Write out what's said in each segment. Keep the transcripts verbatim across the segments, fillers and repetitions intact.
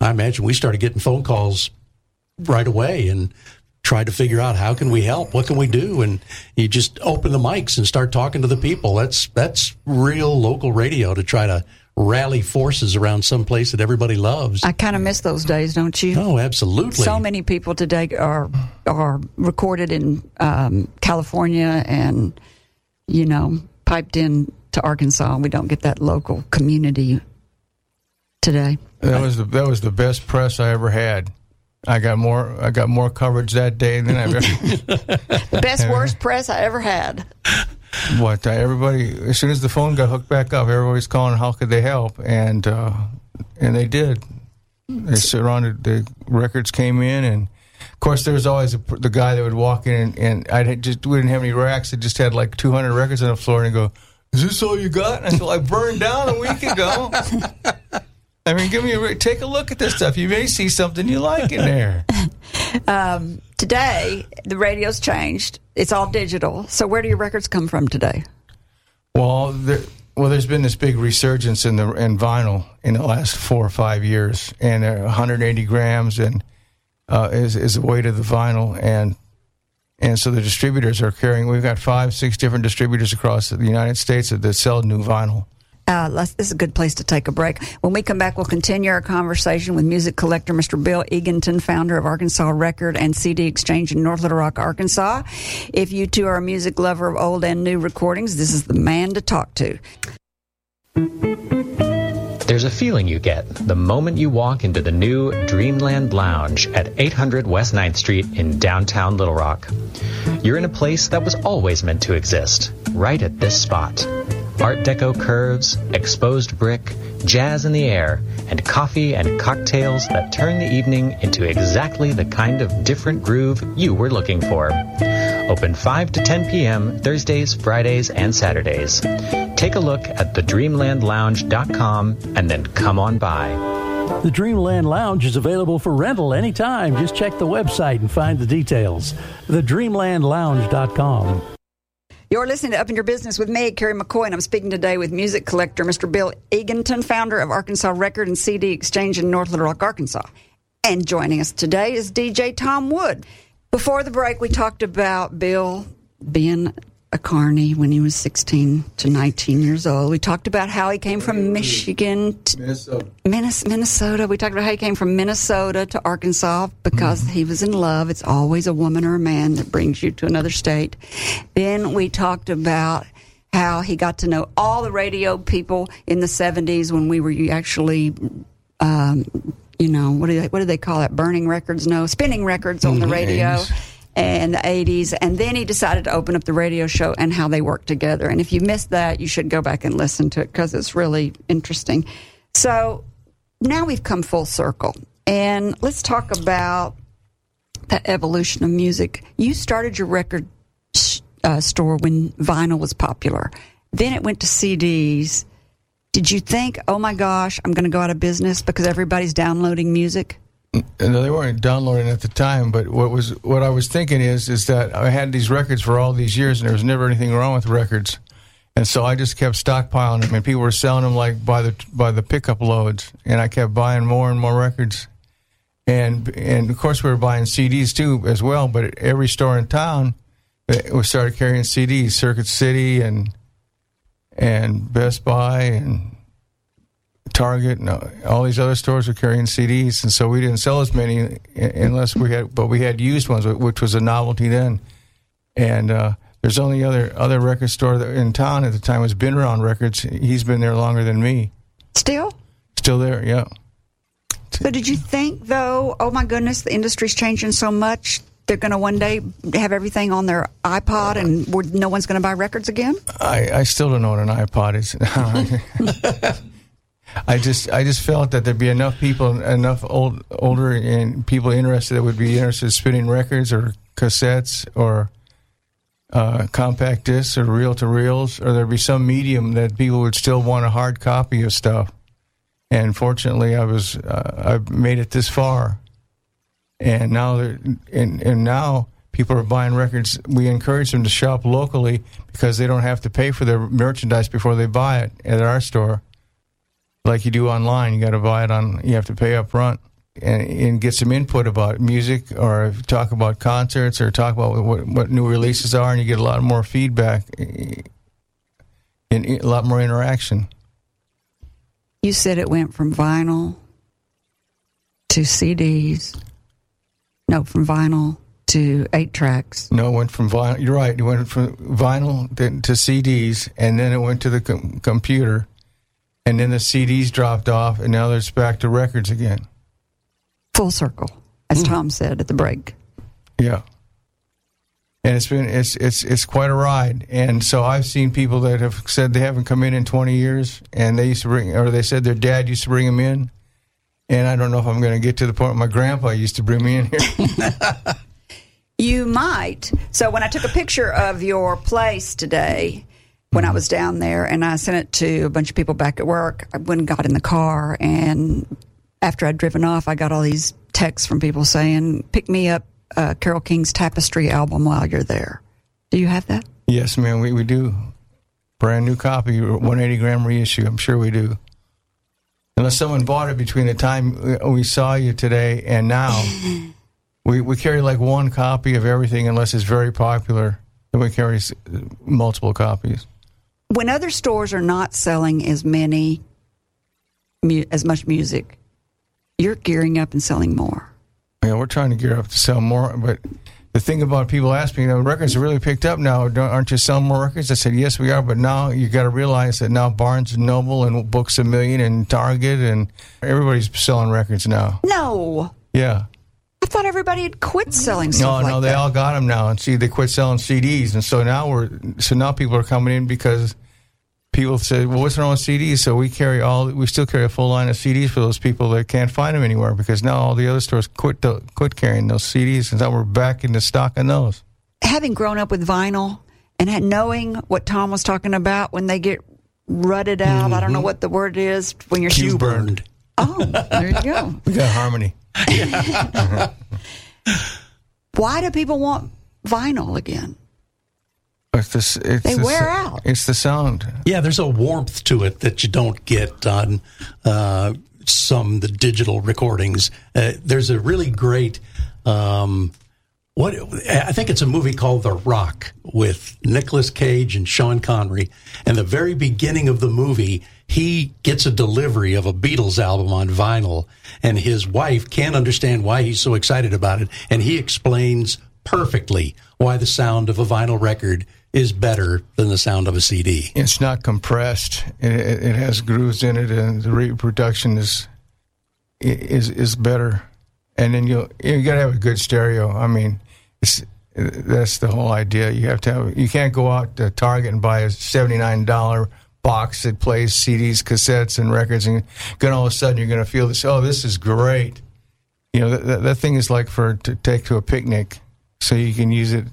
I imagine we started getting phone calls right away and tried to figure out how can we help, what can we do, and you just open the mics and start talking to the people. That's that's real local radio to try to rally forces around some place that everybody loves. I kind of miss those days, don't you? Oh, absolutely. So many people today are are recorded in um, California and, you know, piped in to Arkansas. We don't get that local community today. That was the that was the best press I ever had. I got more I got more coverage that day than I've ever. The best worst press I ever had. What uh, everybody, as soon as the phone got hooked back up, everybody's calling. How could they help? And uh, and they did. They surrounded. The records came in, and of course, there was always a, the guy that would walk in, and, and I just we didn't have any racks. It just had like two hundred records on the floor, and go, "Is this all you got?" And I said, "I burned down a week ago." I mean, give me a take a look at this stuff. You may see something you like in there. Um, today, the radio's changed. It's all digital. So where do your records come from today? Well, there, well, there's been this big resurgence in the in vinyl in the last four or five years, and uh, one hundred eighty grams and uh, is is the weight of the vinyl, and and so the distributors are carrying. We've got five, six different distributors across the United States that, that sell new vinyl. Uh, let's, this is a good place to take a break. When we come back, we'll continue our conversation with music collector Mister Bill Eganton, founder of Arkansas Record and C D Exchange in North Little Rock, Arkansas. If you too are a music lover of old and new recordings, this is the man to talk to. There's a feeling you get the moment you walk into the new Dreamland Lounge at eight hundred West ninth Street in downtown Little Rock. You're in a place that was always meant to exist, right at this spot. Art Deco curves, exposed brick, jazz in the air, and coffee and cocktails that turn the evening into exactly the kind of different groove you were looking for. Open five to ten p.m. Thursdays, Fridays, and Saturdays. Take a look at the dreamland lounge dot com and then come on by. The Dreamland Lounge is available for rental anytime. Just check the website and find the details. the dreamland lounge dot com. You're listening to Up in Your Business with me, Carrie McCoy, and I'm speaking today with music collector Mister Bill Eganton, founder of Arkansas Record and C D Exchange in North Little Rock, Arkansas. And joining us today is D J Tom Wood. Before the break, we talked about Bill being a carny when he was sixteen to nineteen years old. We talked about how he came from Michigan to Minnesota. Minnesota. We talked about how he came from Minnesota to Arkansas because mm-hmm. he was in love. It's always a woman or a man that brings you to another state. Then we talked about how he got to know all the radio people in the seventies when we were actually, um, you know, what do they, what do they call it? Burning records? No, spinning records on the radio. And the eighties, and then he decided to open up the radio show and how they work together. And if you missed that, you should go back and listen to it because it's really interesting. So now we've come full circle, and let's talk about the evolution of music. You started your record uh, store when vinyl was popular. Then it went to C Ds. Did you think, oh my gosh, I'm going to go out of business because everybody's downloading music? No, they weren't downloading at the time, but what was what I was thinking is is that I had these records for all these years, and there was never anything wrong with records, and so I just kept stockpiling them, and people were selling them like by the by the pickup loads, and I kept buying more and more records, and and of course we were buying C Ds too as well. But every store in town, we started carrying C Ds, Circuit City and and Best Buy and Target and all these other stores were carrying C Ds, and so we didn't sell as many unless we had, but we had used ones, which was a novelty then. And uh, there's only other other record store that in town at the time was Been Around Records. He's been there longer than me. Still? Still there, yeah. So did you think, though, oh my goodness, the industry's changing so much, they're going to one day have everything on their iPod and we're, no one's going to buy records again? I, I still don't know what an iPod is. I just I just felt that there'd be enough people, enough old older and people interested that would be interested in spinning records or cassettes or uh, compact discs or reel-to-reels, or there'd be some medium that people would still want a hard copy of stuff. And fortunately, I was uh, I made it this far, and now and and now people are buying records. We encourage them to shop locally because they don't have to pay for their merchandise before they buy it at our store. Like you do online, you got to buy it on. You have to pay up front. and, and get some input about music, or talk about concerts, or talk about what, what new releases are, and you get a lot more feedback and a lot more interaction. You said it went from vinyl to C Ds. No, from vinyl to eight tracks. No, it went from vinyl. You're right. It went from vinyl to, to C Ds, and then it went to the com- computer, and then the C Ds dropped off, and now it's back to records again. Full circle, as Mm. Tom said at the break. Yeah. And it's been it's it's it's quite a ride. And so I've seen people that have said they haven't come in in twenty years, and they used to bring, or they said their dad used to bring them in. And I don't know if I'm going to get to the point my grandpa used to bring me in here. You might. So when I took a picture of your place today, when I was down there, and I sent it to a bunch of people back at work, I went and got in the car, and after I'd driven off, I got all these texts from people saying, pick me up uh, Carole King's Tapestry album while you're there. Do you have that? Yes, man, we, we do. Brand new copy, one eighty gram reissue. I'm sure we do. Unless someone bought it between the time we saw you today and now. we, we carry like one copy of everything unless it's very popular. Then we carry multiple copies. When other stores are not selling as many, mu- as much music, you're gearing up and selling more. Yeah, we're trying to gear up to sell more, but the thing about people asking, you know, records have really picked up now. Don't, aren't you selling more records? I said, yes, we are, but now you got to realize that now Barnes and Noble and Books A Million and Target and everybody's selling records now. No. Yeah. I thought everybody had quit selling stuff No, like no, they that. all got them now, and see, they quit selling C Ds, and so now we're so now people are coming in because people say, well, what's wrong with C Ds? So we carry all, we still carry a full line of C Ds for those people that can't find them anywhere, because now all the other stores quit the, quit carrying those C Ds, and now we're back into stock on those. Having grown up with vinyl and had, knowing what Tom was talking about when they get rutted out, mm-hmm. I don't know what the word is when you're Q burned. Oh, there you go. We got harmony. Why do people want vinyl again? It's the, it's they the, wear out. It's the sound. Yeah, there's a warmth to it that you don't get on uh, some the digital recordings. Uh, there's a really great, um, what I think it's a movie called The Rock with Nicolas Cage and Sean Connery. And the very beginning of the movie, he gets a delivery of a Beatles album on vinyl, and his wife can't understand why he's so excited about it. And he explains perfectly why the sound of a vinyl record is better than the sound of a C D. It's not compressed. It, it, it has grooves in it, and the reproduction is is is better. And then you you got to have a good stereo. I mean, it's, that's the whole idea. You have to have. You can't go out to Target and buy a seventy-nine dollars box that plays C Ds, cassettes, and records, and then all of a sudden you're going to feel this. Oh, this is great. You know, that, that thing is like for to take to a picnic, so you can use it.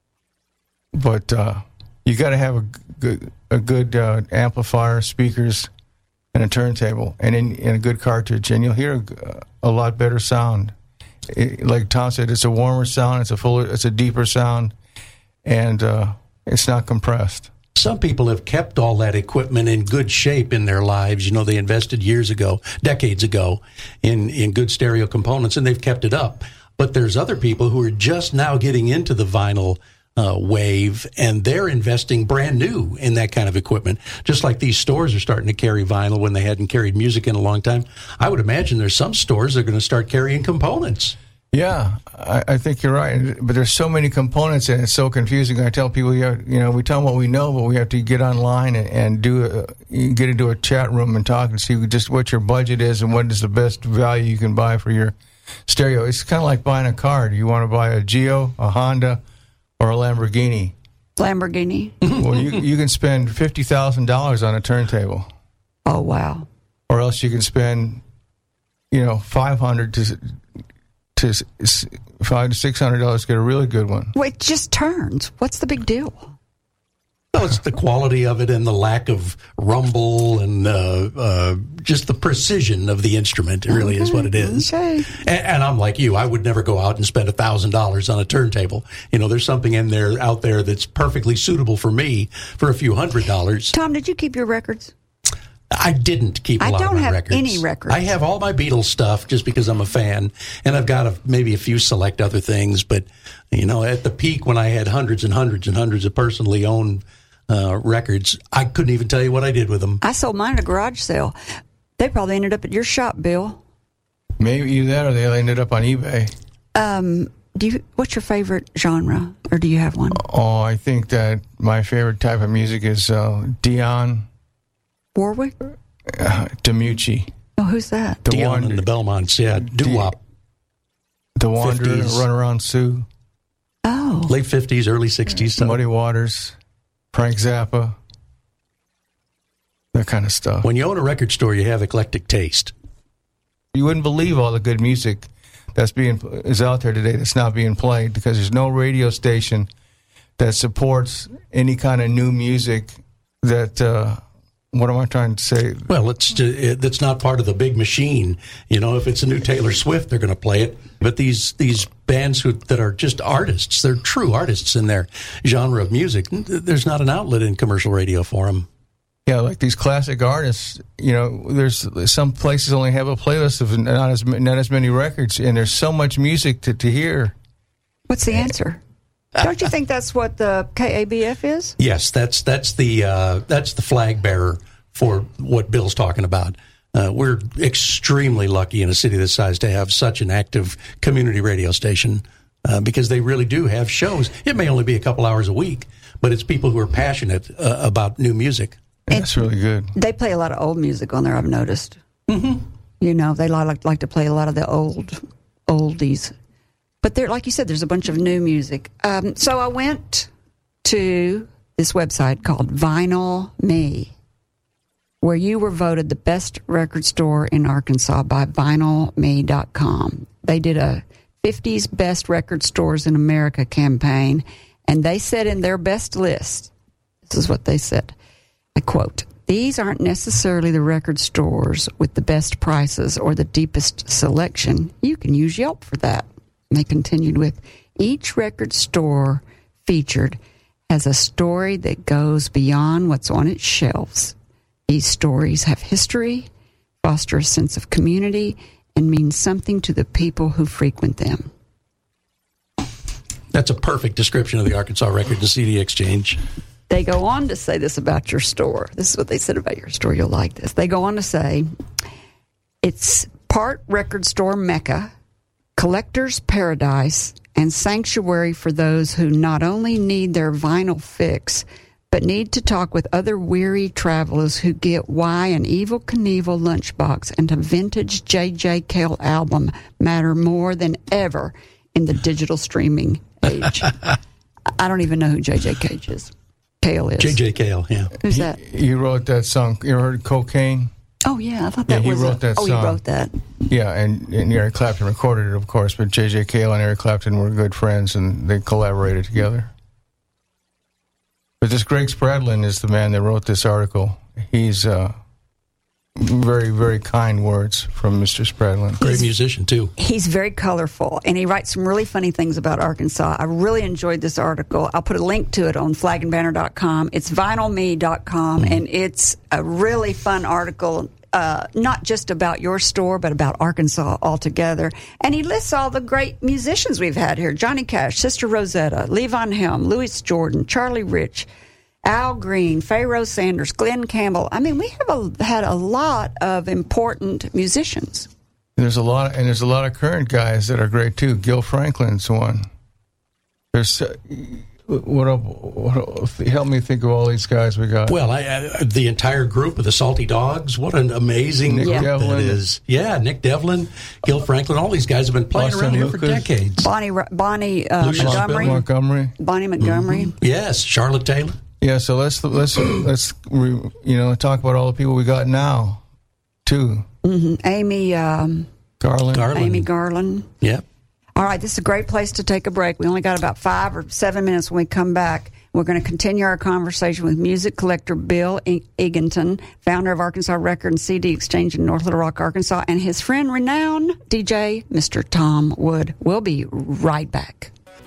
But uh, you got to have a good, a good uh, amplifier, speakers, and a turntable, and, in, and a good cartridge, and you'll hear a, a lot better sound. It, like Tom said, it's a warmer sound, it's a fuller, it's a deeper sound, and uh, it's not compressed. Some people have kept all that equipment in good shape in their lives. You know, they invested years ago, decades ago, in, in good stereo components, and they've kept it up. But there's other people who are just now getting into the vinyl Uh, wave, and they're investing brand new in that kind of equipment. Just like these stores are starting to carry vinyl when they hadn't carried music in a long time. I would imagine there's some stores that are going to start carrying components. Yeah, I, I think you're right. But there's so many components, and it's so confusing. I tell people, you, have, you know, we tell them what we know, but we have to get online and, and do a, get into a chat room and talk and see just what your budget is and what is the best value you can buy for your stereo. It's kind of like buying a car. Do you want to buy a Geo, a Honda, or a Lamborghini? Lamborghini. Well, you you can spend fifty thousand dollars on a turntable. Oh, wow. Or else you can spend, you know, five hundred to to five to six hundred dollars to get a really good one. Well, it just turns. What's the big deal? Well, it's the quality of it and the lack of rumble and uh, uh, just the precision of the instrument. It really okay. is what it is. Okay. And, and I'm like you. I would never go out and spend a thousand dollars on a turntable. You know, there's something in there out there that's perfectly suitable for me for a few hundred dollars. Tom, did you keep your records? I didn't keep a I lot don't of my have records. any records. I have all my Beatles stuff just because I'm a fan, and I've got a, maybe a few select other things. But, you know, at the peak when I had hundreds and hundreds and hundreds of personally owned uh, records, I couldn't even tell you what I did with them. I sold mine at a garage sale. They probably ended up at your shop, Bill. Maybe either that or they ended up on eBay. Um, do you? What's your favorite genre, or do you have one? Oh, I think that my favorite type of music is uh, Dion Warwick? uh, DiMucci. Oh, who's that? The Dion Wander- and the Belmonts, yeah, doo-wop. The Wanderer, fifties. Run Around Sue, Oh, Late fifties, early sixties. So Muddy Waters, Frank Zappa, that kind of stuff. when you own a record store, you have eclectic taste. You wouldn't believe all the good music that's being is out there today that's not being played because there's no radio station that supports any kind of new music that uh, what am I trying to say? Well, it's it, it's not part of the big machine. You know, if it's a new Taylor Swift, they're going to play it. But these these bands who that are just artists, they're true artists in their genre of music. There's not an outlet in commercial radio for them. Yeah, like these classic artists, you know, there's some places only have a playlist of not as not as many records, and there's so much music to, to hear. what's the answer? Don't you think that's what the K A B F is? Yes, that's that's the uh, that's the flag bearer for what Bill's talking about. Uh, we're extremely lucky in a city this size to have such an active community radio station uh, because they really do have shows. It may only be a couple hours a week, but it's people who are passionate uh, about new music. And that's really good. They play a lot of old music on there, I've noticed. Mm-hmm. You know, they like like to play a lot of the old oldies. But there, like you said, there's a bunch of new music. Um, so I went to this website called Vinyl Me, where you were voted the best record store in Arkansas by vinyl me dot com. They did a fifties best record stores in America campaign, and they said in their best list, this is what they said. I quote, "These aren't necessarily the record stores with the best prices or the deepest selection. You can use Yelp for that." And they continued with, "Each record store featured has a story that goes beyond what's on its shelves. These stories have history, foster a sense of community, and mean something to the people who frequent them." That's a perfect description of the Arkansas Record and C D Exchange. They go on to say this about your store. This is what they said about your store. You'll like this. They go on to say, "It's part record store mecca, collector's paradise, and sanctuary for those who not only need their vinyl fix, but need to talk with other weary travelers who get why an Evel Knievel lunchbox and a vintage J J. Cale album matter more than ever in the digital streaming age." I don't even know who J J. Cage is. Cale is. J J. Cale, yeah. Who's that? He wrote that song. You ever heard Cocaine? Oh, yeah. I thought Yeah, that he was. wrote a, that oh, song. he wrote that. Yeah, and, and Eric Clapton recorded it, of course, but J J. Cale and Eric Clapton were good friends, and they collaborated together. But this Greg Spradlin is the man that wrote this article. He's uh, very, very kind words from Mister Spradlin. Great musician, too. He's very colorful, and he writes some really funny things about Arkansas. I really enjoyed this article. I'll put a link to it on flag and banner dot com. It's vinyl me dot com, and it's a really fun article, uh, not just about your store, but about Arkansas altogether. And he lists all the great musicians we've had here: Johnny Cash, Sister Rosetta, Levon Helm, Louis Jordan, Charlie Rich, Al Green, Pharaoh Sanders, Glenn Campbell. I mean, we have a, had a lot of important musicians. There's a lot, and there's a lot of current guys that are great too. Gil Franklin's one. There's uh, what, up, what up, help me think of all these guys we got. Well, I, I, the entire group of the Salty Dogs, what an amazing Nick group Devlin. that is. Yeah, Nick Devlin, Gil Franklin, all these guys have been playing Austin around here for Lucas. decades. Bonnie Bonnie uh, Lucius Montgomery, Montgomery. Bonnie Montgomery. Mm-hmm. Yes, Charlotte Taylor. Yeah, so let's let's let's you know talk about all the people we got now, too. Mm-hmm. Amy um, Garland. Garland. Amy Garland. Yep. All right, this is a great place to take a break. We only got about five or seven minutes when we come back. We're going to continue our conversation with music collector Bill Eganton, founder of Arkansas Record and C D Exchange in North Little Rock, Arkansas, and his friend, renowned D J, Mister Tom Wood. We'll be right back.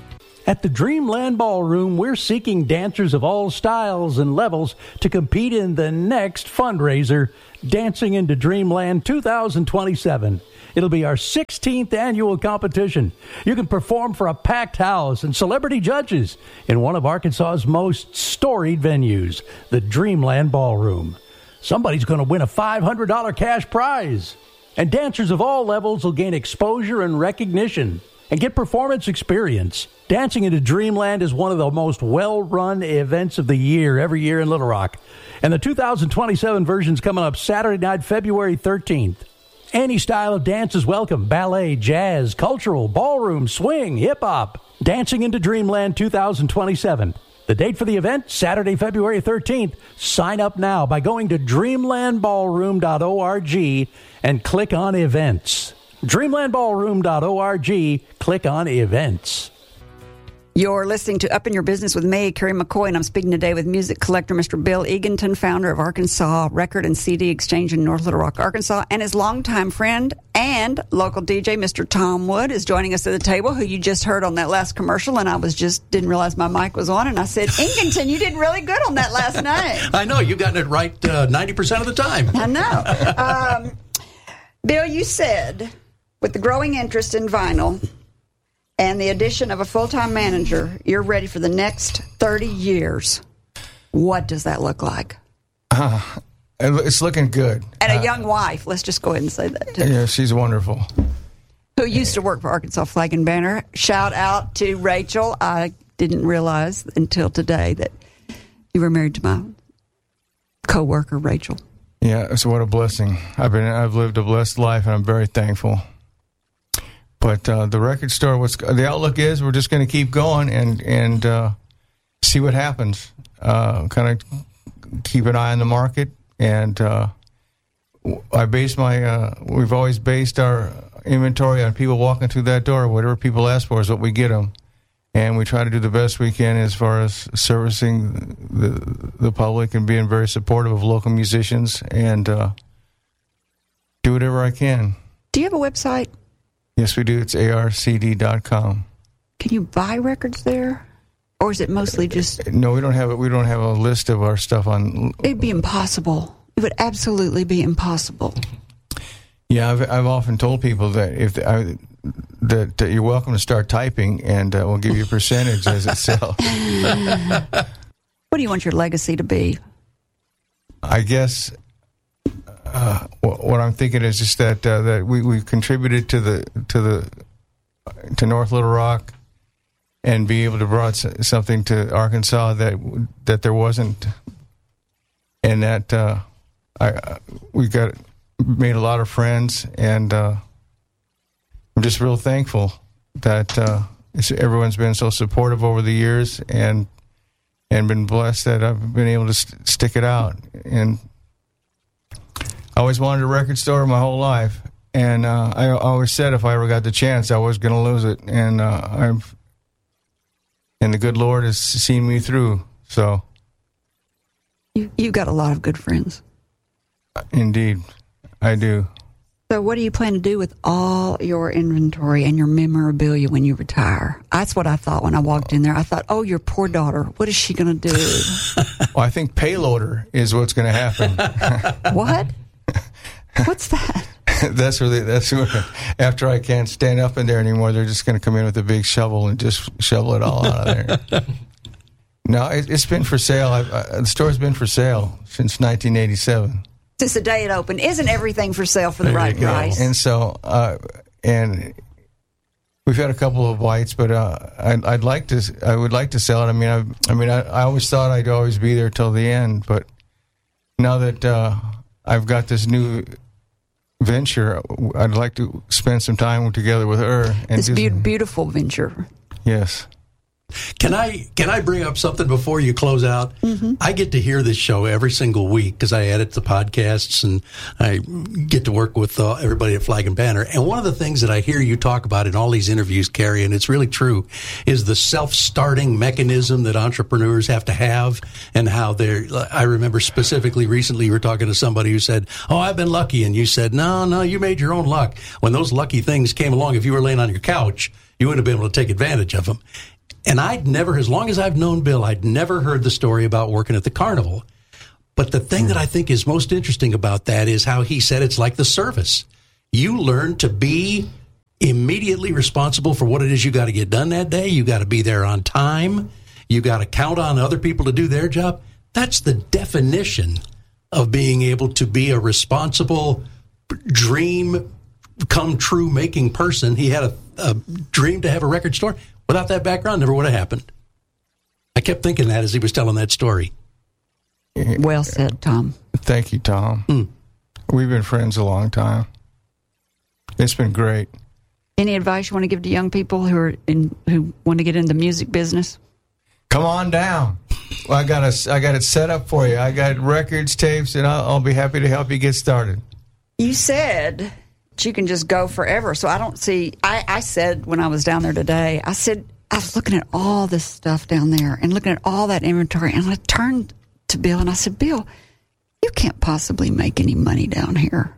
At the Dreamland Ballroom, we're seeking dancers of all styles and levels to compete in the next fundraiser, Dancing into Dreamland two thousand twenty-seven. It'll be our sixteenth annual competition. You can perform for a packed house and celebrity judges in one of Arkansas's most storied venues, the Dreamland Ballroom. Somebody's going to win a five hundred dollars cash prize. And dancers of all levels will gain exposure and recognition and get performance experience. Dancing into Dreamland is one of the most well-run events of the year, every year in Little Rock. And the two thousand twenty-seven version's coming up Saturday night, February thirteenth. Any style of dance is welcome. Ballet, jazz, cultural, ballroom, swing, hip-hop. Dancing into Dreamland two thousand twenty-seven. The date for the event, Saturday, February thirteenth. Sign up now by going to dreamland ballroom dot org and click on events. dreamland ballroom dot org, click on events. You're listening to Up in Your Business with me, Carrie McCoy, and I'm speaking today with music collector Mister Bill Eganton, founder of Arkansas Record and C D Exchange in North Little Rock, Arkansas, and his longtime friend and local D J, Mister Tom Wood, is joining us at the table, who you just heard on that last commercial, and I was just didn't realize my mic was on, and I said, Eganton, you did really good on that last night. I know, you've gotten it right uh, ninety percent of the time. I know. Um, Bill, you said, with the growing interest in vinyl and the addition of a full-time manager, you're ready for the next thirty years. What does that look like? Uh, it's looking good. And a uh, young wife. Let's just go ahead and say that, too. Yeah, she's wonderful. Who used to work for Arkansas Flag and Banner. Shout out to Rachel. I didn't realize until today that you were married to my co-worker, Rachel. Yeah, so what a blessing. I've been, I've lived a blessed life, and I'm very thankful. But uh, the record store, what's the outlook is, we're just going to keep going and and uh, see what happens. Uh, kind of keep an eye on the market, and uh, I base my. Uh, we've always based our inventory on people walking through that door. Whatever people ask for is what we get them, and we try to do the best we can as far as servicing the the public and being very supportive of local musicians, and uh, do whatever I can. Do you have a website? Yes, we do. It's A R C D dot com. Can you buy records there? Or is it mostly just... No, we don't have it. We don't have a list of our stuff on... It'd be impossible. It would absolutely be impossible. Yeah, I've, I've often told people that if I, that, that you're welcome to start typing, and uh, we'll give you a percentage as it sells. What do you want your legacy to be? I guess... Uh, what I'm thinking is just that uh, that we we've contributed to the to the to North Little Rock, and be able to brought something to Arkansas that that there wasn't, and that uh, I we got made a lot of friends, and uh, I'm just real thankful that uh, everyone's been so supportive over the years, and and been blessed that I've been able to st- stick it out. And I always wanted a record store my whole life, and uh, I always said if I ever got the chance, I was going to lose it. And uh, I've, and the good Lord has seen me through. So, you you've got a lot of good friends. Indeed, I do. So, what do you plan to do with all your inventory and your memorabilia when you retire? That's what I thought when I walked in there. I thought, oh, your poor daughter. What is she going to do? Well, I think payloader is what's going to happen. What? What's that? That's really that's where, after I can't stand up in there anymore, they're just going to come in with a big shovel and just shovel it all out of there. No, it, it's been for sale. I've, uh, the store's been for sale since nineteen eighty-seven. Since the day it opened, isn't everything for sale for the There right you go. price? And so, uh, and we've had a couple of bites, but uh, I'd, I'd like to. I would like to sell it. I mean, I, I mean, I, I always thought I'd always be there till the end, but now that uh, I've got this new venture, I'd like to spend some time together with her. And This just, be- beautiful venture. yes. Can I can I bring up something before you close out? Mm-hmm. I get to hear this show every single week because I edit the podcasts and I get to work with uh, everybody at Flag and Banner. And one of the things that I hear you talk about in all these interviews, Carrie, and it's really true, is the self-starting mechanism that entrepreneurs have to have, and how they're. I remember specifically recently you were talking to somebody who said, "Oh, I've been lucky," and you said, "No, no, you made your own luck." When those lucky things came along, if you were laying on your couch, you wouldn't have been able to take advantage of them. And I'd never, as long as I've known Bill, I'd never heard the story about working at the carnival. But the thing that I think is most interesting about that is how he said it's like the service. You learn to be immediately responsible for what it is you got to get done that day. You got to be there on time. You got to count on other people to do their job. That's the definition of being able to be a responsible, dream come true making person. He had a, a dream to have a record store. Without that background, never would have happened. I kept thinking that as he was telling that story. Well said, Tom. Thank you, Tom. Mm. We've been friends a long time. It's been great. Any advice you want to give to young people who are in who want to get into the music business? Come on down. Well, I got a, I got it set up for you. I got records, tapes, and I'll, I'll be happy to help you get started. You said that you can just go forever, so I don't see. I, I said when I was down there today, I said I was looking at all this stuff down there and looking at all that inventory, and I turned to Bill and I said, Bill, you can't possibly make any money down here.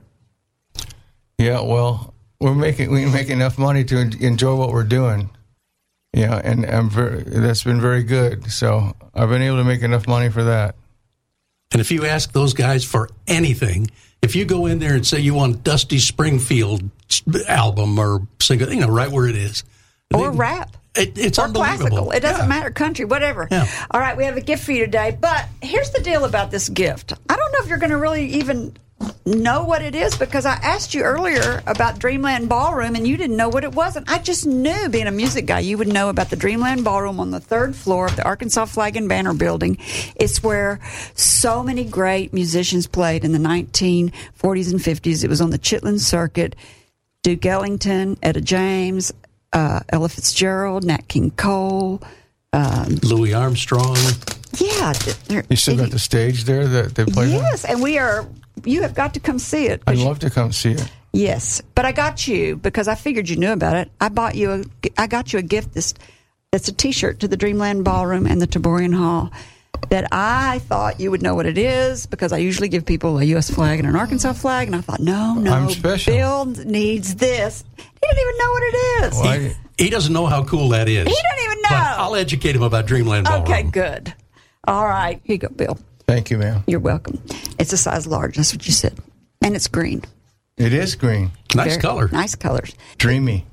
Yeah, well, we're making we make enough money to en- enjoy what we're doing. Yeah, and I'm very, that's been very good. So I've been able to make enough money for that. And if you ask those guys for anything, if you go in there and say you want Dusty Springfield album or single, you know, right where it is, Or they, rap. It, it's or unbelievable. classical. It doesn't Yeah. matter. Country, whatever. Yeah. All right, we have a gift for you today. But here's the deal about this gift. I don't know if you're going to really even know what it is because I asked you earlier about Dreamland Ballroom and you didn't know what it was. And I just knew, being a music guy, you would know about the Dreamland Ballroom on the third floor of the Arkansas Flag and Banner Building. It's where so many great musicians played in the nineteen forties and fifties. It was on the Chitlin Circuit. Duke Ellington, Etta James, Uh, Ella Fitzgerald, Nat King Cole, um, Louis Armstrong. yeah. You still got the stage there that they play on? Yes, and we are. You have got to come see it. I'd love to come see it. Yes, but I got you because I figured you knew about it. I bought you a. I got you a gift. This. It's a T-shirt to the Dreamland Ballroom and the Taborian Hall. That I thought you would know what it is because I usually give people a U S flag and an Arkansas flag, and I thought, no, no, I'm special. Bill needs this. He didn't even know what it is. Well, I- He doesn't know how cool that is. He doesn't even know. But I'll educate him about Dreamland Ballroom. Okay, good. All right. Here you go, Bill. Thank you, ma'am. You're welcome. It's a size large. That's what you said. And it's green. It is green. Nice Very- color. Nice colors. Dreamy.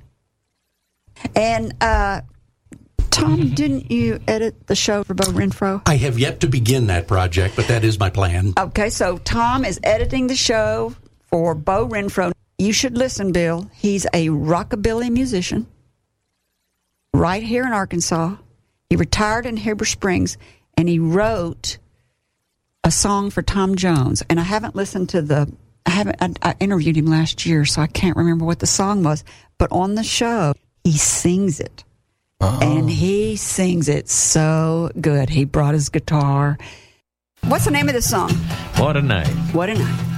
And, uh, Tom, didn't you edit the show for Bo Renfro? I have yet to begin that project, but that is my plan. Okay, so Tom is editing the show for Bo Renfro. You should listen, Bill. He's a rockabilly musician right here in Arkansas. He retired in Heber Springs, and he wrote a song for Tom Jones. And I haven't listened to the, I haven't, I, I interviewed him last year, so I can't remember what the song was. But on the show, he sings it. Uh-oh. And he sings it so good. He brought his guitar. What's the name of the song? What a night. What a Night.